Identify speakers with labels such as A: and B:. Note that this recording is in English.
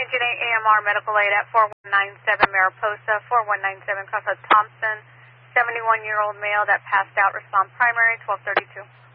A: AMR medical aid at 4197 Mariposa, 4197 Casa Thompson, 71-year-old male that passed out, respond primary, 1232.